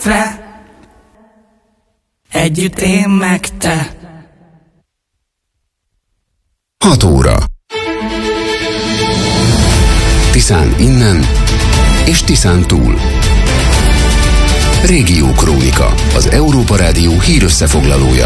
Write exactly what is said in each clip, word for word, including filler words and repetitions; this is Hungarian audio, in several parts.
percre, együtt én meg te. Hat óra. Tiszán innen és Tiszán túl. Régió Krónika, az Európa Rádió hírösszefoglalója.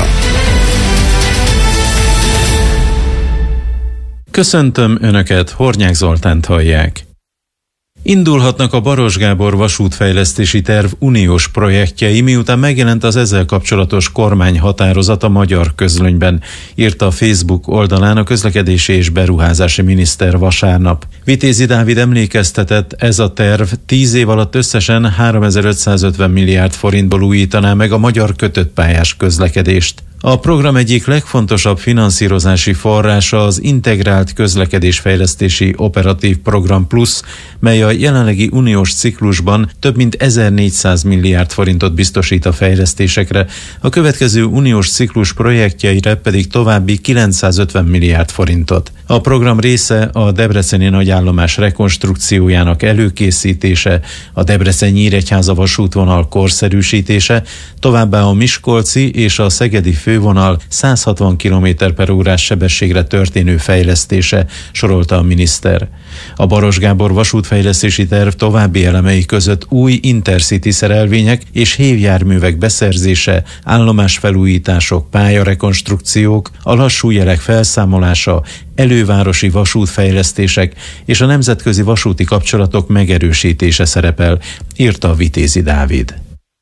Köszöntöm Önöket, Hornyák Zoltánt hallják. Indulhatnak a Baross Gábor vasútfejlesztési terv uniós projektjei, miután megjelent az ezzel kapcsolatos kormányhatározat a Magyar Közlönyben, írta a Facebook oldalán a közlekedési és beruházási miniszter vasárnap. Vitézi Dávid emlékeztetett, ez a terv tíz év alatt összesen háromezer-ötszázötven milliárd forintból újítaná meg a magyar kötöttpályás közlekedést. A program egyik legfontosabb finanszírozási forrása az Integrált Közlekedésfejlesztési Operatív Program Plusz, mely a jelenlegi uniós ciklusban több mint ezernégyszáz milliárd forintot biztosít a fejlesztésekre, a következő uniós ciklus projektjeire pedig további kilencszázötven milliárd forintot. A program része a debreceni nagyállomás rekonstrukciójának előkészítése, a Debrecen-Nyíregyháza vasútvonal korszerűsítése, továbbá a miskolci és a szegedi fővonal száz hatvan kilométer per órás sebességre történő fejlesztése, sorolta a miniszter. A Baross Gábor vasútfejlesztési terv további elemei között új intercity szerelvények és hévjárművek beszerzése, állomásfelújítások, pályarekonstrukciók, a lassú jelek felszámolása, elővárosi vasútfejlesztések és a nemzetközi vasúti kapcsolatok megerősítése szerepel, írta a Vitézi Dávid.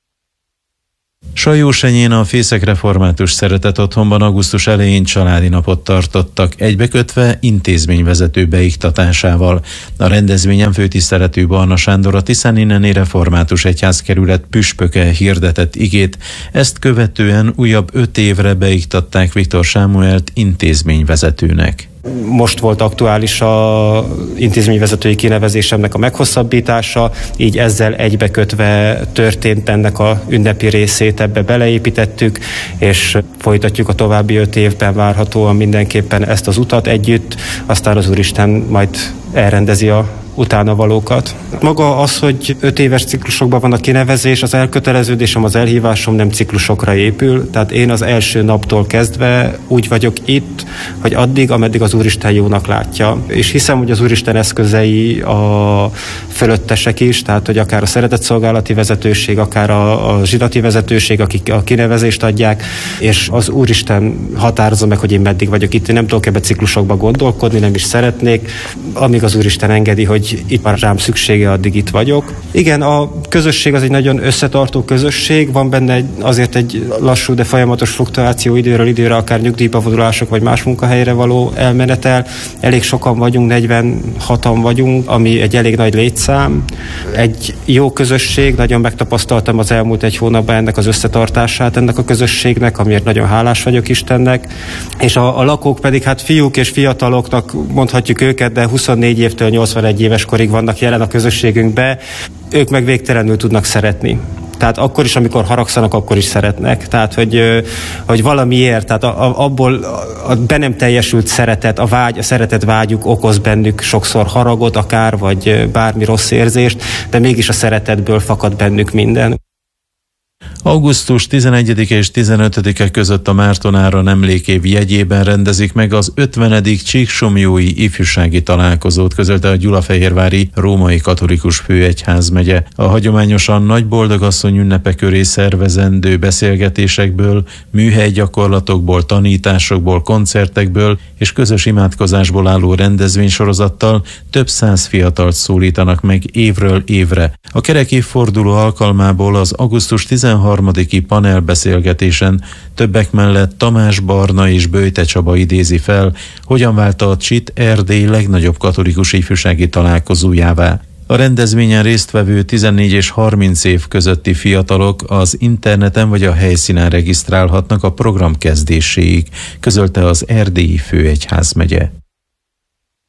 Sajósenyén a Fészek Református Szeretet Otthonban augusztus elején családi napot tartottak, egybekötve intézményvezető beiktatásával. A rendezvényen főtiszteletű Barna Sándor, a Tiszáninneni Református Egyházkerület püspöke hirdetett igét, ezt követően újabb öt évre beiktatták Viktor Sámuelt intézményvezetőnek. Most volt aktuális a intézményvezetői kinevezésemnek a meghosszabbítása, így ezzel egybekötve történt ennek a ünnepi részét, ebbe beleépítettük, és folytatjuk a további öt évben várhatóan mindenképpen ezt az utat együtt, aztán az Úristen majd elrendezi a utána valókat. Maga az, hogy öt éves ciklusokban van a kinevezés, az elköteleződésem, az elhívásom nem ciklusokra épül, tehát én az első naptól kezdve úgy vagyok itt, hogy addig, ameddig az Úristen jónak látja. És hiszem, hogy az Úristen eszközei a fölöttesek is, tehát hogy akár a szeretetszolgálati vezetőség, akár a, a zsidati vezetőség, akik a kinevezést adják, és az Úristen határozza meg, hogy én meddig vagyok itt. Én nem tudok ebbe ciklusokba gondolkodni, nem is szeretnék, amíg az Úristen engedi, hogy itt már rám szüksége, addig itt vagyok. Igen, a közösség az egy nagyon összetartó közösség, van benne egy, azért egy lassú, de folyamatos fluktuáció időről időre, akár nyugdíjba vonulások, vagy más munkahelyre való elmenetel. Elég sokan vagyunk, negyvenhatan vagyunk, ami egy elég nagy létszám. Egy jó közösség, nagyon megtapasztaltam az elmúlt egy hónapban ennek az összetartását, ennek a közösségnek, amiért nagyon hálás vagyok Istennek. És a, a lakók pedig hát fiúk és fiataloknak mondhatjuk őket, de huszonnégy évtől nyolcvanegy éves korig vannak jelen a közösségünkbe, ők meg végtelenül tudnak szeretni. Tehát akkor is, amikor haragszanak, akkor is szeretnek. Tehát, hogy, hogy valamiért, tehát abból a be nem teljesült szeretet, a vágy, a szeretet vágyuk okoz bennük sokszor haragot akár, vagy bármi rossz érzést, de mégis a szeretetből fakad bennük minden. augusztus tizenegyedike és tizenötödike között a Márton-Áron emlékév jegyében rendezik meg az ötvenedik Csíksomlyói ifjúsági találkozót, közölte a Gyulafehérvári Római Katolikus Főegyházmegye. A hagyományosan Nagy Boldogasszony ünnepe köré szervezendő beszélgetésekből, műhelygyakorlatokból, tanításokból, koncertekből és közös imádkozásból álló rendezvénysorozattal több száz fiatalt szólítanak meg évről évre. A kerek évforduló alkalmából az augusztus tizenharmadiki panelbeszélgetésen többek mellett Tamás Barna és Böjte Csaba idézi fel, hogyan vált a Csit Erdély legnagyobb katolikus ifjúsági találkozójává. A rendezvényen résztvevő tizennégy és harminc év közötti fiatalok az interneten vagy a helyszínen regisztrálhatnak a program kezdéséig, közölte az Erdélyi Főegyházmegye.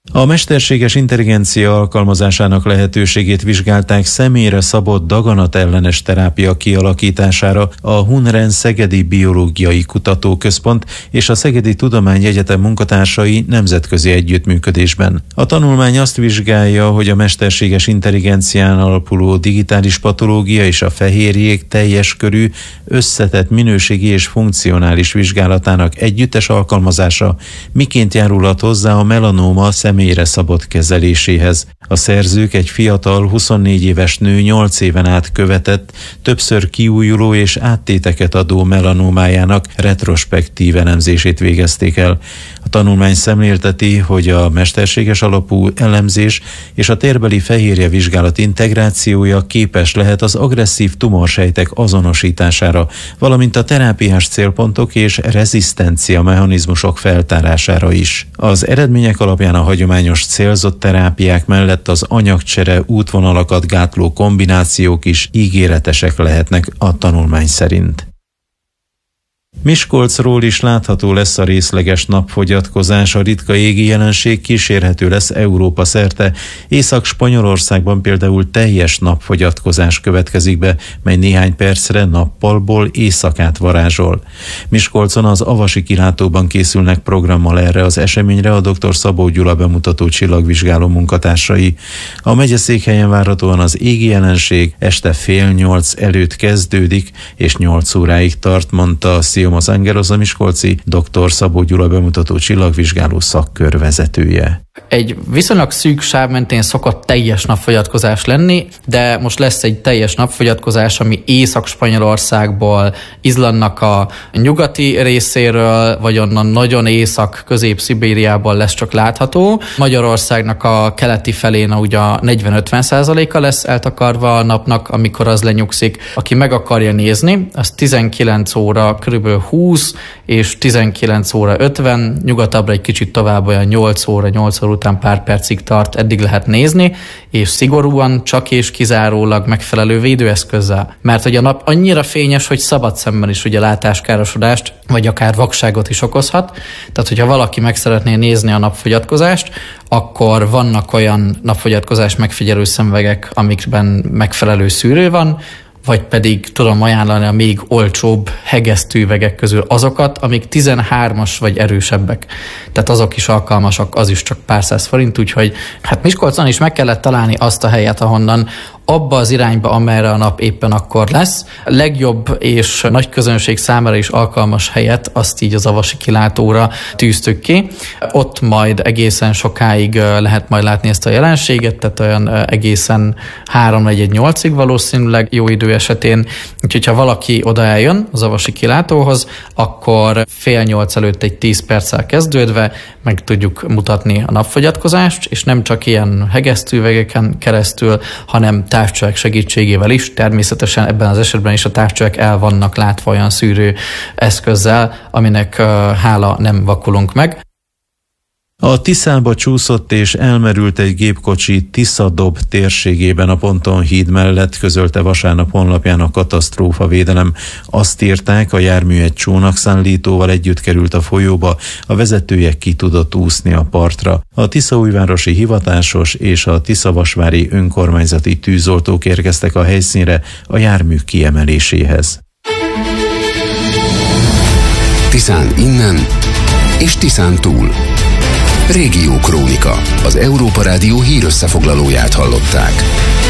A mesterséges intelligencia alkalmazásának lehetőségét vizsgálták személyre szabott daganatellenes terápia kialakítására a Hunren Szegedi Biológiai Kutatóközpont és a Szegedi Tudományegyetem munkatársai nemzetközi együttműködésben. A tanulmány azt vizsgálja, hogy a mesterséges intelligencián alapuló digitális patológia és a fehérjék teljes körű, összetett minőségi és funkcionális vizsgálatának együttes alkalmazása miként járulhat hozzá a melanóma személyre szabott kezeléséhez. A szerzők egy fiatal, huszonnégy éves nő nyolc éven át követett, többször kiújuló és áttéteket adó melanómájának retrospektív elemzését végezték el. A tanulmány szemlélteti, hogy a mesterséges alapú elemzés és a térbeli fehérje vizsgálat integrációja képes lehet az agresszív tumorsejtek azonosítására, valamint a terápiás célpontok és rezisztencia mechanizmusok feltárására is. Az eredmények alapján a hagyományos célzott terápiák mellett az anyagcsere útvonalakat gátló kombinációk is ígéretesek lehetnek a tanulmány szerint. Miskolcról is látható lesz a részleges napfogyatkozás, a ritka égi jelenség kísérhető lesz Európa szerte. Észak-Spanyolországban például teljes napfogyatkozás következik be, mely néhány percre nappalból éjszakát varázsol. Miskolcon az Avasi kilátóban készülnek programmal erre az eseményre a dr. Szabó Gyula bemutató csillagvizsgáló munkatársai. A megyeszékhelyen várhatóan az égi jelenség este fél nyolc előtt kezdődik, és nyolc óráig tart, mondta a az Angelos a miskolci dr. Szabó Gyula bemutató csillagvizsgáló szakkör vezetője. Egy viszonylag szűk sáv mentén szokott teljes napfogyatkozás lenni, de most lesz egy teljes napfogyatkozás, ami Észak-Spanyolországból, Izlandnak a nyugati részéről, vagy onnan nagyon észak-közép-Szibériából lesz csak látható. Magyarországnak a keleti felén ugye a negyven-ötven százaléka lesz eltakarva a napnak, amikor az lenyugszik. Aki meg akarja nézni, az tizenkilenc óra körülbelül húsz és tizenkilenc óra ötven, nyugatabbra egy kicsit tovább olyan nyolc óra, nyolc óra után pár percig tart, eddig lehet nézni, és szigorúan csak és kizárólag megfelelő védőeszközzel. Mert hogy a nap annyira fényes, hogy szabad szemmel is ugye látáskárosodást, vagy akár vakságot is okozhat. Tehát, hogyha valaki meg szeretné nézni a napfogyatkozást, akkor vannak olyan napfogyatkozás megfigyelő szemüvegek, amikben megfelelő szűrő van, vagy pedig tudom ajánlani a még olcsóbb hegesztőüvegek közül azokat, amik tizenhármas vagy erősebbek. Tehát azok is alkalmasak, az is csak pár száz forint, úgyhogy hát Miskolcon is meg kellett találni azt a helyet, ahonnan abba az irányba, amerre a nap éppen akkor lesz. Legjobb és nagy közönség számára is alkalmas helyet, azt így az Avasi kilátóra tűztük ki. Ott majd egészen sokáig lehet majd látni ezt a jelenséget, tehát olyan egészen három negyven nyolcig valószínűleg jó idő esetén. Úgyhogy ha valaki oda eljön az Avasi kilátóhoz, akkor fél nyolc előtt egy tíz perccel kezdődve meg tudjuk mutatni a napfogyatkozást, és nem csak ilyen hegesztőüvegeken keresztül, hanem távcsövek segítségével is. Természetesen ebben az esetben is a távcsövek el vannak látva olyan szűrő eszközzel, aminek hála nem vakulunk meg. A Tiszába csúszott és elmerült egy gépkocsi Tiszadob térségében a Ponton híd mellett, közölte vasárnap honlapján a katasztrófavédelem. Azt írták, a jármű egy csónakszállítóval együtt került a folyóba, a vezetője ki tudott úszni a partra. A tiszaújvárosi hivatásos és a tiszavasvári önkormányzati tűzoltók érkeztek a helyszínre a jármű kiemeléséhez. Tiszán innen és Tiszán túl. Régió Krónika. Az Európa Rádió hírösszefoglalóját hallották.